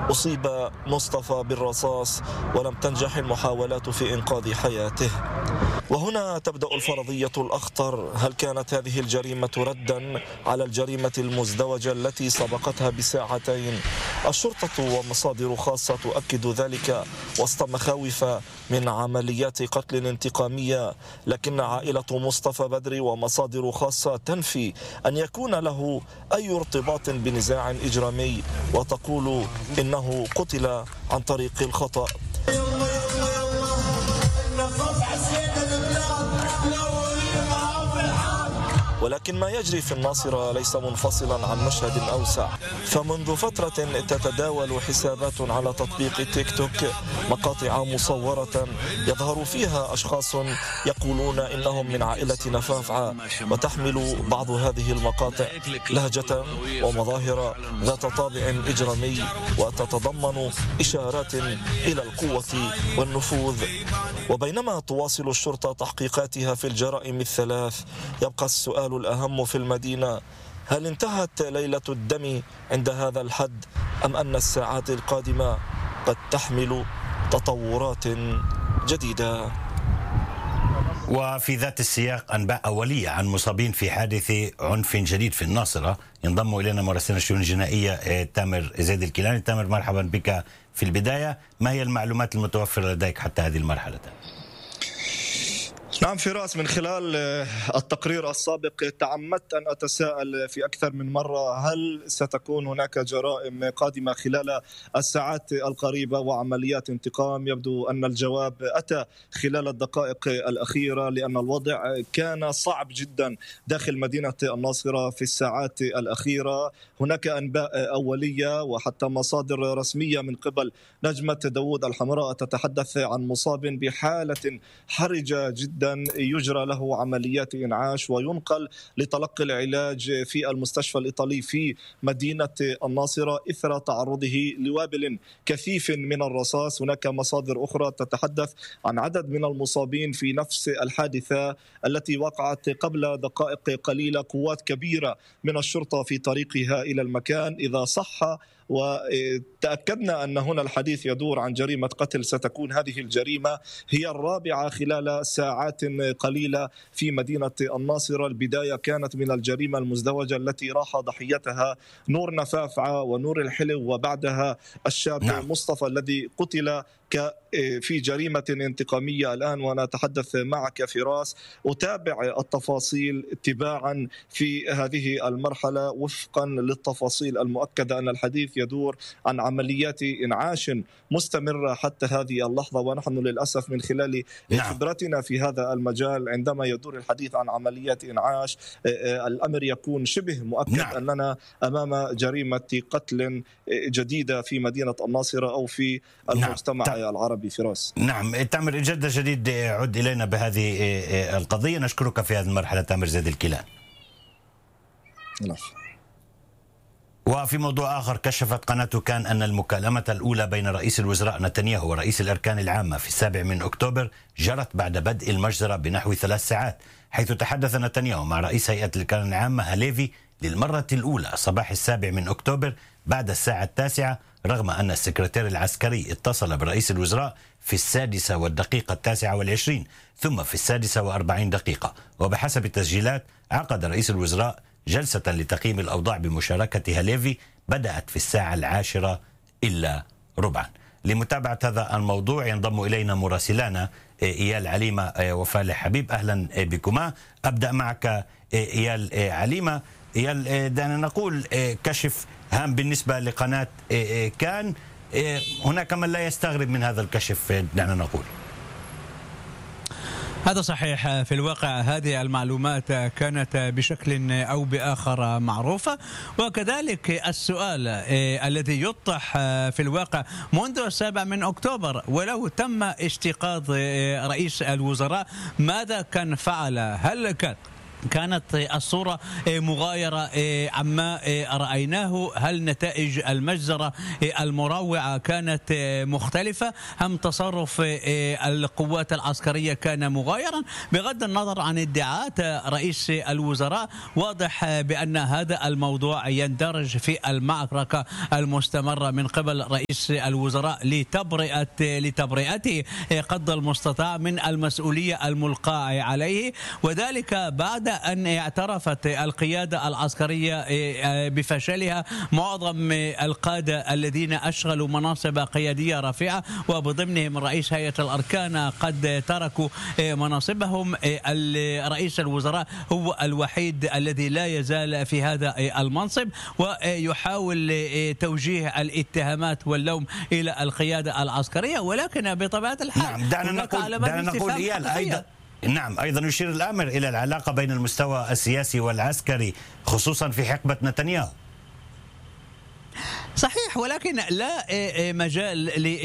أصيب مصطفى بالرصاص ولم تنجح المحاولات في إنقاذ حياته. وهنا تبدأ الفرضية الأخطر: هل كانت هذه الجريمة ردا على الجريمة المزدوجة التي سبقتها بساعتين؟ الشرطة ومصادر خاصة تؤكد ذلك وسط مخاوف من عمليات قتل انتقامية، لكن عائلة مصطفى بدري ومصادر خاصة تنفي أن يكون له أي ارتباط بنزاع إجرامي، وتقول إنه قتل عن طريق الخطأ. ولكن ما يجري في الناصرة ليس منفصلا عن مشهد أوسع، فمنذ فترة تتداول حسابات على تطبيق تيك توك مقاطع مصورة يظهر فيها أشخاص يقولون إنهم من عائلة نفافعة، وتحمل بعض هذه المقاطع لهجة ومظاهر ذات طابع إجرامي وتتضمن إشارات إلى القوة والنفوذ. وبينما تواصل الشرطة تحقيقاتها في الجرائم الثلاث، يبقى السؤال الأهم في المدينة: هل انتهت ليلة الدم عند هذا الحد، أم أن الساعات القادمة قد تحمل تطورات جديدة؟ وفي ذات السياق أنباء أولية عن مصابين في حادث عنف جديد في الناصرة. ينضم إلينا مراسلنا الشؤون الجنائية تامر زيد الكيلاني. تامر، مرحبا بك. في البداية، ما هي المعلومات المتوفرة لديك حتى هذه المرحلة؟ نعم فراس، من خلال التقرير السابق تعمدت أن أتساءل في أكثر من مرة: هل ستكون هناك جرائم قادمة خلال الساعات القريبة وعمليات انتقام؟ يبدو أن الجواب أتى خلال الدقائق الأخيرة، لأن الوضع كان صعب جدا داخل مدينة الناصرة في الساعات الأخيرة. هناك أنباء أولية وحتى مصادر رسمية من قبل نجمة داوود الحمراء تتحدث عن مصاب بحالة حرجة جدا يجرى له عمليات إنعاش وينقل لتلقي العلاج في المستشفى الإيطالي في مدينة الناصرة إثر تعرضه لوابل كثيف من الرصاص. هناك مصادر أخرى تتحدث عن عدد من المصابين في نفس الحادثة التي وقعت قبل دقائق قليلة. قوات كبيرة من الشرطة في طريقها إلى المكان. إذا صح وتأكدنا أن هنا الحديث يدور عن جريمة قتل، ستكون هذه الجريمة هي الرابعة خلال ساعات قليلة في مدينة الناصرة. البداية كانت من الجريمة المزدوجة التي راح ضحيتها نور نفافعة ونور الحلو، وبعدها الشاب مصطفى الذي قتل في جريمة انتقامية. الآن وأنا أتحدث معك فراس أتابع التفاصيل تباعا في هذه المرحلة وفقا للتفاصيل المؤكدة أن الحديث يدور عن عمليات إنعاش مستمرة حتى هذه اللحظة. ونحن للأسف من خلال خبرتنا في هذا المجال عندما يدور الحديث عن عمليات إنعاش الأمر يكون شبه مؤكد أننا أمام جريمة قتل جديدة في مدينة الناصرة أو في المجتمع العربي. فراس. نعم تامر، جد جديد عد إلينا بهذه القضية. نشكرك في هذه المرحلة تامر زيد الكيلان. وفي موضوع آخر، كشفت قناة كان أن المكالمة الأولى بين رئيس الوزراء نتنياهو ورئيس الأركان العامة في 7 أكتوبر جرت بعد بدء المجزرة بنحو 3 ساعات، حيث تحدث نتنياهو مع رئيس هيئة الأركان العامة هاليفي للمرة الأولى صباح 7 أكتوبر بعد الساعة 9، رغم أن السكرتير العسكري اتصل برئيس الوزراء في 6:29 ثم في 6:40. وبحسب التسجيلات عقد رئيس الوزراء جلسة لتقييم الأوضاع بمشاركة هاليفي بدأت في 10:10 لمتابعة هذا الموضوع ينضم إلينا مراسلانا إيال عليمة وفالح حبيب. أهلا بكما. أبدأ معك إيال عليمة. إيال، دعنا نقول كشف هام بالنسبة لقناة كان. هناك من لا يستغرب من هذا الكشف، دعنا نقول. هذا صحيح. في الواقع هذه المعلومات كانت بشكل أو بآخر معروفة، وكذلك السؤال الذي يطرح في الواقع منذ 7 أكتوبر، ولو تم اشتقاق رئيس الوزراء ماذا كان فعل؟ هل كان كانت الصورة مغايرة عما رأيناه. هل نتائج المجزرة المروعة كانت مختلفة أم تصرف القوات العسكرية كان مغايرا؟ بغض النظر عن ادعاءات رئيس الوزراء، واضح بأن هذا الموضوع يندرج في المعركة المستمرة من قبل رئيس الوزراء لتبرئته قدر المستطاع من المسؤولية الملقاة عليه، وذلك بعد أن اعترفت القيادة العسكرية بفشلها. معظم القادة الذين أشغلوا مناصب قيادية رفيعة وبضمنهم رئيس هيئة الأركان قد تركوا مناصبهم. رئيس الوزراء هو الوحيد الذي لا يزال في هذا المنصب، ويحاول توجيه الاتهامات واللوم إلى القيادة العسكرية، ولكن بطبيعة الحال دعنا نقول إيال أيضا. نعم، أيضا يشير الأمر إلى العلاقة بين المستوى السياسي والعسكري خصوصا في حقبة نتنياهو. صحيح، ولكن لا مجال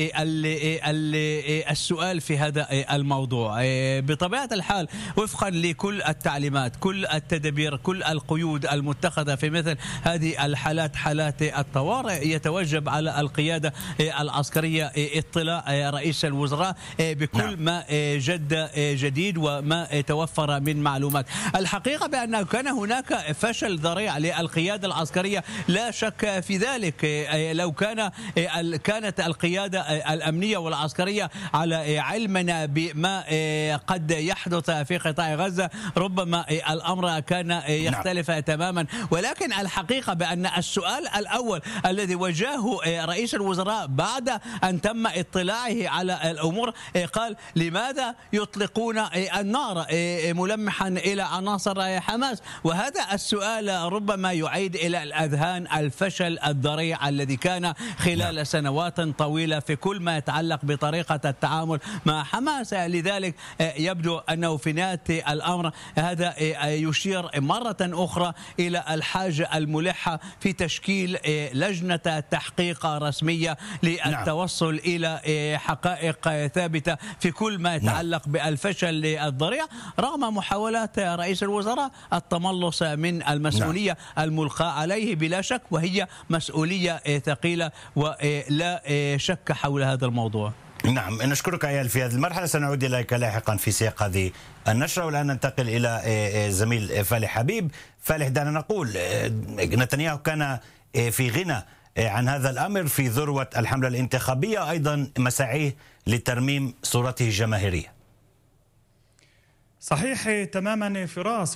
للسؤال في هذا الموضوع. بطبيعة الحال وفقا لكل التعليمات، كل التدابير، كل القيود المتخذة في مثل هذه الحالات، حالات الطوارئ، يتوجب على القيادة العسكرية اطلاع رئيس الوزراء بكل ما جد جديد وما توفر من معلومات. الحقيقة بأن كان هناك فشل ذريع للقيادة العسكرية، لا شك في ذلك. لو كانت القيادة الأمنية والعسكرية على علمنا بما قد يحدث في قطاع غزة، ربما الأمر كان يختلف تماما. ولكن الحقيقة بأن السؤال الأول الذي وجهه رئيس الوزراء بعد أن تم اطلاعه على الأمور، قال: لماذا يطلقون النار، ملمحا إلى عناصر حماس. وهذا السؤال ربما يعيد إلى الأذهان الفشل الذريع الذي كان خلال سنوات طويلة في كل ما يتعلق بطريقة التعامل مع حماس. لذلك يبدو أنه في نهاية الأمر هذا يشير مرة أخرى إلى الحاجة الملحة في تشكيل لجنة تحقيق رسمية للتوصل إلى حقائق ثابتة في كل ما يتعلق بالفشل الذريع، رغم محاولات رئيس الوزراء التملص من المسؤولية الملقاة عليه بلا شك، وهي مسؤولية ثقيلة ولا شك حول هذا الموضوع. نعم، نشكرك أيال في هذه المرحلة، سنعود إليك لاحقا في سياق هذه النشرة. والآن ننتقل إلى زميل فالح حبيب. فالح، دعنا نقول نتنياهو كان في غنى عن هذا الأمر في ذروة الحملة الانتخابية، أيضا مساعيه لترميم صورته الجماهيرية. صحيح تماما فراس،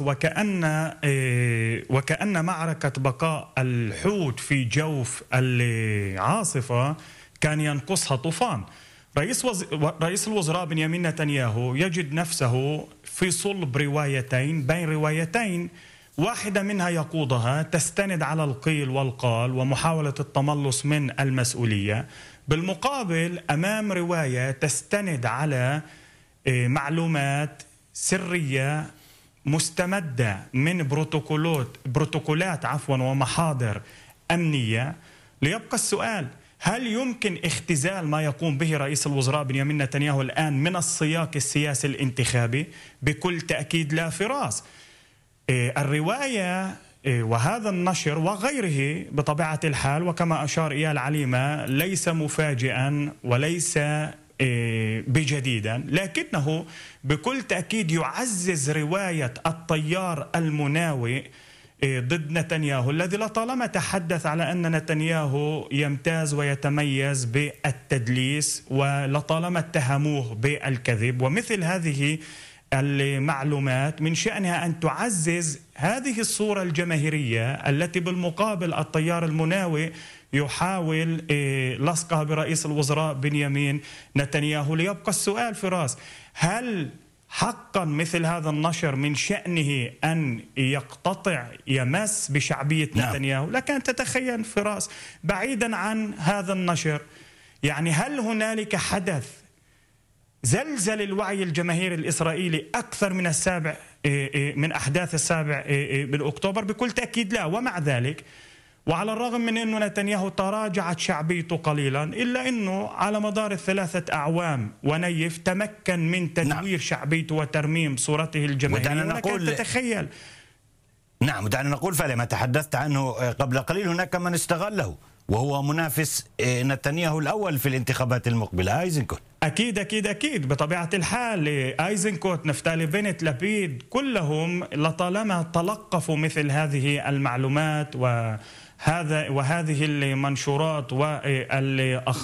وكأن معركة بقاء الحوت في جوف العاصفة كان ينقصها طوفان. رئيس الوزراء بنيامين نتنياهو يجد نفسه في صلب بين روايتين، واحدة منها يقودها تستند على القيل والقال ومحاولة التملص من المسؤولية، بالمقابل أمام رواية تستند على معلومات سرية مستمدة من بروتوكولات ومحاضر أمنية. ليبقى السؤال: هل يمكن اختزال ما يقوم به رئيس الوزراء بنيامين نتنياهو الآن من السياق السياسي الانتخابي؟ بكل تأكيد لا فراس. الرواية وهذا النشر وغيره بطبيعة الحال، وكما أشار إيال عليمة، ليس مفاجئا وليس بجديدا، لكنه بكل تأكيد يعزز رواية التيار المناوئ ضد نتنياهو، الذي لطالما تحدث على أن نتنياهو يمتاز ويتميز بالتدليس، ولطالما اتهموه بالكذب. ومثل هذه المعلومات من شأنها أن تعزز هذه الصورة الجماهيرية التي بالمقابل التيار المناوئ يحاول لصقها برئيس الوزراء بنيامين نتنياهو. ليبقى السؤال فراس: هل حقا مثل هذا النشر من شأنه أن يمس بشعبية نتنياهو؟ لكن تتخيل فراس بعيدا عن هذا النشر، يعني هل هنالك حدث زلزل الوعي الجماهيري الإسرائيلي أكثر من أحداث 7 من أكتوبر؟ بكل تأكيد لا. ومع ذلك وعلى الرغم من أنه نتنياهو تراجعت شعبيته قليلا، إلا أنه على مدار ال3 أعوام ونيف تمكن من تدوير شعبيته وترميم صورته الجماهيرية. ولكن تتخيل دعنا نقول فعلا ما تحدثت عنه قبل قليل، هناك من استغله وهو منافس نتنياهو الأول في الانتخابات المقبلة، أيزنكوت. أكيد بطبيعة الحال أيزنكوت، نفتالي بنت، لبيد، كلهم لطالما تلقفوا مثل هذه المعلومات وهذه المنشورات والأخبار